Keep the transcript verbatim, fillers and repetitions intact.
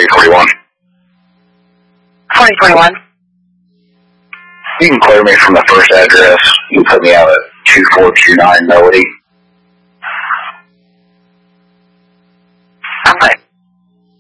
forty-one. twenty twenty-one. You can clear me from the first address. You can put me out at two four two nine Melody.